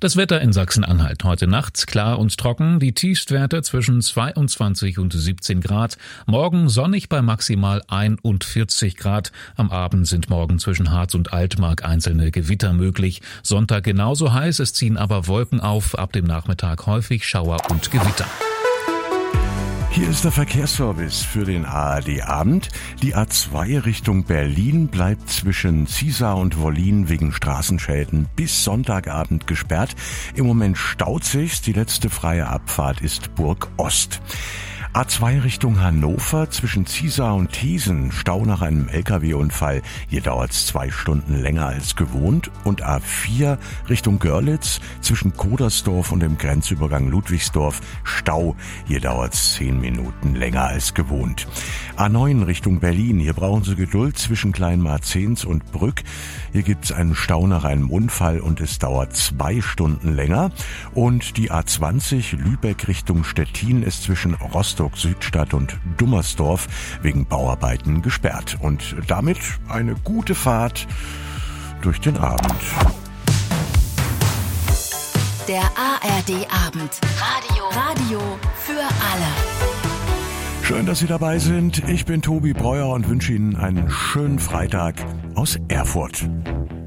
Das Wetter in Sachsen-Anhalt: heute Nacht klar und trocken, die Tiefstwerte zwischen 22 und 17 Grad, morgen sonnig bei maximal 41 Grad, am Abend sind morgen zwischen Harz und Altmark einzelne Gewitter möglich, Sonntag genauso heiß, es ziehen aber Wolken auf, ab dem Nachmittag häufig Schauer und Gewitter. Hier ist der Verkehrsservice für den ARD-Abend. Die A2 Richtung Berlin bleibt zwischen Ziesar und Wollin wegen Straßenschäden bis Sonntagabend gesperrt. Im Moment staut sich's. Die letzte freie Abfahrt ist Burg Ost. A2 Richtung Hannover zwischen Ziesar und Thesen, Stau nach einem LKW-Unfall. Hier dauert's 2 Stunden länger als gewohnt. Und A4 Richtung Görlitz zwischen Kodersdorf und dem Grenzübergang Ludwigsdorf, Stau. Hier dauert's 10 Minuten länger als gewohnt. A9 Richtung Berlin, hier brauchen Sie Geduld zwischen Kleinmarzens und Brück. Hier gibt's einen Stau nach einem Unfall und es dauert 2 Stunden länger. Und die A20 Lübeck Richtung Stettin ist zwischen Rostock-Südstadt und Dummersdorf wegen Bauarbeiten gesperrt. Und damit eine gute Fahrt durch den Abend. Der ARD-Abend. Radio für alle. Schön, dass Sie dabei sind. Ich bin Tobi Breuer und wünsche Ihnen einen schönen Freitag aus Erfurt.